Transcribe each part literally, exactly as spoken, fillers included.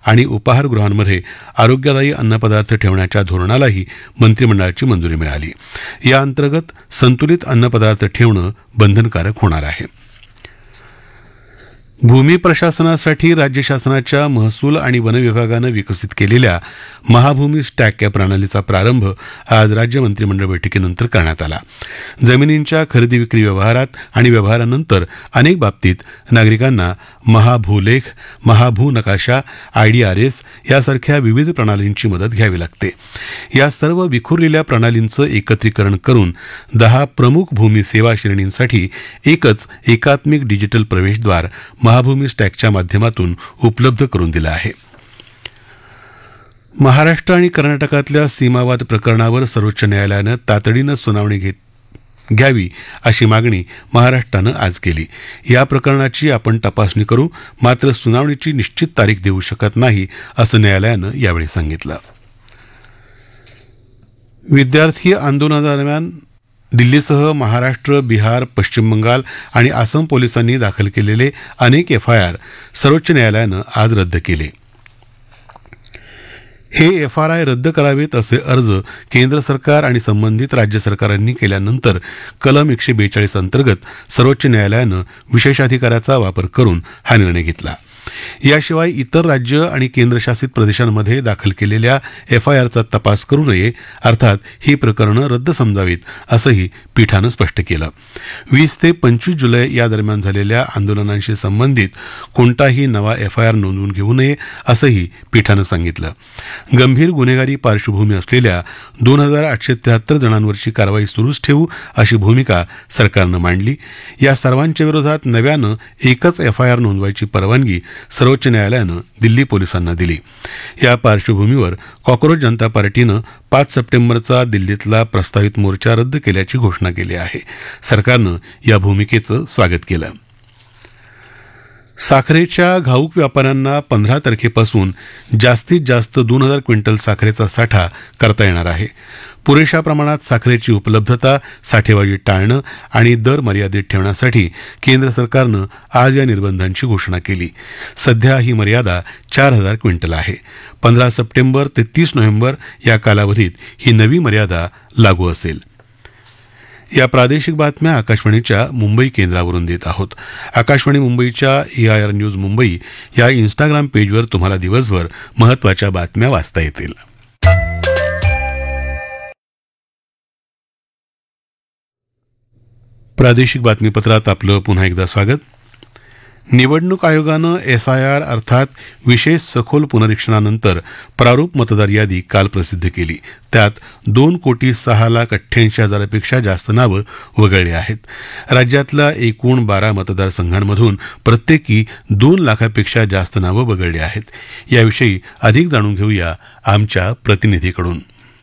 आणि उपाहारगृहांमध्ये आरोग्यदायी अन्नपदार्थ ठेवण्याच्या धोरणालाही मंत्रिमंडळाची मंजुरी मिळाली. या अंतर्गत संतुलित अन्नपदार्थ ठेवणं बंधनकारक होणार आहे. भूमी प्रशासनासाठी राज्य शासनाच्या महसूल आणि वन विभागानं विकसित केलेल्या महाभूमी स्टॅक या प्रणालीचा प्रारंभ आज राज्य मंत्रिमंडळ बैठकीनंतर करण्यात आला. जमिनींच्या खरेदी विक्री व्यवहारात आणि व्यवहारानंतर अनेक बाबतीत नागरिकांना महाभूलेख, महाभू नकाशा, आयडीआरएस यासारख्या विविध प्रणालींची मदत घ्यावी लागते. या सर्व विखुरलेल्या प्रणालींचं एकत्रीकरण करून दहा प्रमुख भूमी सेवा श्रेणींसाठी एकच एकात्मिक डिजिटल प्रवेशद्वार महाभूमी स्टॅकच्या माध्यमातून उपलब्ध करून दिलं आहे. महाराष्ट्र आणि कर्नाटकातल्या सीमावाद प्रकरणावर सर्वोच्च न्यायालयानं तातडीनं सुनावणी घेत घ्यावी अशी मागणी महाराष्ट्रानं आज केली. या प्रकरणाची आपण तपासणी करू, मात्र सुनावणीची निश्चित तारीख देऊ शकत नाही असं न्यायालयानं यावेळी सांगितलं. विद्यार्थी आंदोलनादरम्यान दिल्लीसह महाराष्ट्र, बिहार, पश्चिम बंगाल आणि आसाम पोलिसांनी दाखल केलेले अनेक एफआयआर सर्वोच्च न्यायालयानं आज रद्द केले. हे एफआरआय रद्द करावेत असे अर्ज केंद्र सरकार आणि संबंधित राज्य सरकारांनी केल्यानंतर कलम एकशे बेचाळीस अंतर्गत सर्वोच्च न्यायालयानं विशेषाधिकाराचा वापर करून हा निर्णय घेतला. याशिवाय इतर राज्य आणि केंद्रशासित प्रदेशांमध्ये दाखल केलेल्या एफआयआरचा तपास करू नये, अर्थात ही प्रकरणं रद्द समजावीत असंही पीठानं स्पष्ट केलं. वीस ते पंचवीस जुलै या दरम्यान झालेल्या आंदोलनांशी संबंधित कोणताही नवा एफआयआर नोंदवून घेऊ नये असंही पीठानं सांगितलं. गंभीर गुन्हेगारी पार्श्वभूमी असलेल्या दोन हजार आठशे त्र्याहत्तर जणांवरची कारवाई सुरूच ठेवू अशी भूमिका सरकारनं मांडली. या सर्वांच्या विरोधात नव्यानं एकच एफआयआर नोंदवायची परवानगी सर्वोच्च न्यायालयानं दिल्ली पोलिसांना दिली. या पार्श्वभूमीवर कॉक्रोच जनता पार्टीनं पाच सप्टेंबरचा दिल्लीतला प्रस्तावित मोर्चा रद्द केल्याची घोषणा केली आहे. सरकारनं या भूमिकेचं स्वागत केलं. साखरेच्या घाऊक व्यापाऱ्यांना पंधरा तारखेपासून जास्तीत जास्त दोन हजार क्विंटल साखरेचा साठा करता येणार आहे. पुरेशा प्रमाणात साखरेची उपलब्धता, साठेबाजी टाळणं आणि दर मर्यादित ठेवण्यासाठी केंद्र सरकारनं आज या निर्बंधांची घोषणा केली. सध्या ही मर्यादा चार हजार क्विंटल आहे. पंधरा सप्टेंबर ते तीस नोव्हेंबर या कालावधीत ही नवी मर्यादा लागू असेल. या प्रादेशिक बातम्या आकाशवाणीच्या मुंबई केंद्रावरून देत आहोत. आकाशवाणी मुंबईच्या एआयआर न्यूज मुंबई या इन्स्टाग्राम पेजवर तुम्हाला दिवसभर महत्त्वाच्या बातम्या वाचता येतील. प्रादेशिक बातमीपत्रात आपलं पुन्हा एकदा स्वागत. निवडणूक आयोगानं एसआयआर अर्थात विशेष सखोल पुनरीक्षणानंतर प्रारूप मतदार यादी काल प्रसिद्ध केली. त्यात दोन कोटी सहा लाख अठ्ठ्याऐंशी हजारापेक्षा जास्त नावं वगळली आहेत. राज्यातल्या एकूण बारा मतदारसंघांमधून प्रत्येकी दोन लाखापेक्षा जास्त नावं वगळली आहेत. याविषयी अधिक जाणून घेऊया आमच्या प्रतिनिधीकडून.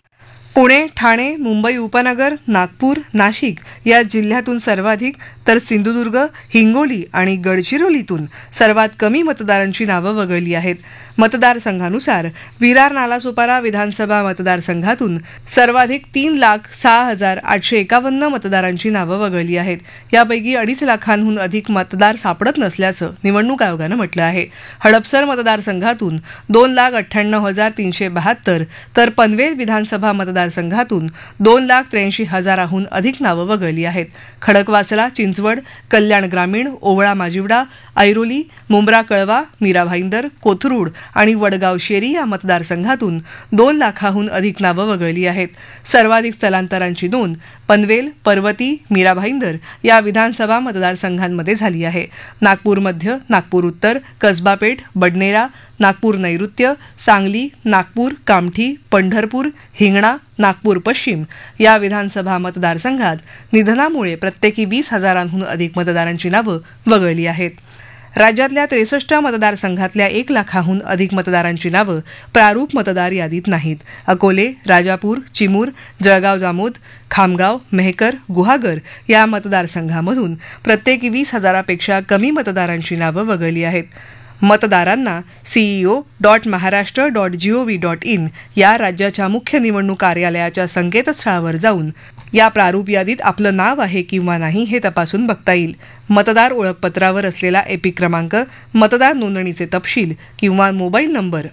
पुणे, ठाणे, मुंबई उपनगर, नागपूर, नाशिक या जिल्ह्यातून सर्वाधिक तर सिंधुदुर्ग, हिंगोली आणि गडचिरोलीतून सर्वात कमी मतदारांची नावं वगळली आहेत. मतदारसंघानुसार विरार नालासोपारा विधानसभा मतदारसंघातून सर्वाधिक तीन लाख सहा हजार आठशे एकावन्न मतदारांची नावं वगळली आहेत. यापैकी अडीच लाखांहून अधिक मतदार सापडत नसल्याचं निवडणूक आयोगानं म्हटलं आहे. हडपसर मतदारसंघातून दोन लाख अठ्ठ्याण्णव हजार तीनशे बहात्तर तर पनवेल विधानसभा मतदारसंघातून दोन लाख त्र्याऐंशी हजाराहून अधिक नावं वगळली आहेत. खडकवासला, चिंचवड, कल्याण ग्रामीण, ओवळा माजिवडा, ऐरोली, मुंब्रा कळवा, मीरा भाईंदर, कोथरूड आणि वडगाव शेरी या मतदारसंघातून दोन लाखाहून अधिक नावं वगळली आहेत. सर्वाधिक स्थलांतरांची नोंद पनवेल, पर्वती, मीरा भाईंदर या विधानसभा मतदारसंघांमध्ये झाली आहे. नागपूर मध्य, नागपूर उत्तर, कसबापेठ, बडनेरा, नागपूर नैऋत्य, सांगली, नागपूर, कामठी, पंढरपूर, हिंगणा, नागपूर पश्चिम या विधानसभा मतदारसंघात निधनामुळे प्रत्येकी वीस हजारांहून अधिक मतदारांची नावं वगळली आहेत. राज्यातल्या त्रेसष्ट मतदारसंघातल्या एक लाखाहून अधिक मतदारांची नावं प्रारूप मतदार यादीत नाहीत. अकोले, राजापूर, चिमूर, जळगाव जामोद, खामगाव, मेहकर, गुहागर या मतदारसंघामधून प्रत्येकी वीस हजारापेक्षा कमी मतदारांची नावं वगळली आहेत. मतदारांना CEO dot Maharashtra dot G O V dot in या राज्याच्या मुख्य निवडणूक कार्यालयाच्या संकेतस्थळावर जाऊन या प्रारूप यादीत आपलं नाव आहे किंवा नाही हे तपासून बघता येईल. मतदार ओळखपत्रावर असलेला एपिक क्रमांक, मतदार नोंदणीचे तपशील किंवा मोबाईल नंबर